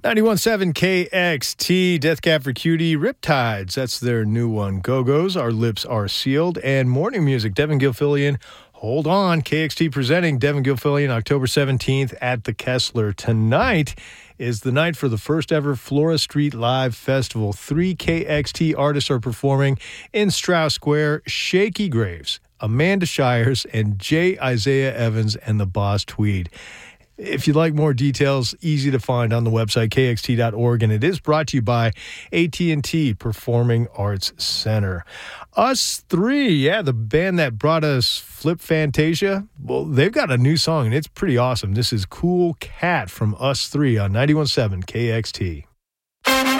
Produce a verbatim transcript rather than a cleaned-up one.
ninety-one point seven K X T, Death Cab for Cutie, Riptides. That's their new one. Go-Go's, Our Lips Are Sealed. And morning music, Devin Gilfillian. Hold on. K X T presenting Devin Gilfillian October seventeenth at the Kessler. Tonight is the night for the first ever Flora Street Live Festival. Three K X T artists are performing in Strauss Square. Shaky Graves, Amanda Shires, and J. Isaiah Evans and the Boss Tweed. If you'd like more details, easy to find on the website, k x t dot org, and it is brought to you by A T and T Performing Arts Center. Us Three, yeah, the band that brought us Flip Fantasia, well, they've got a new song, and it's pretty awesome. This is Cool Cat from Us Three on ninety-one point seven K X T.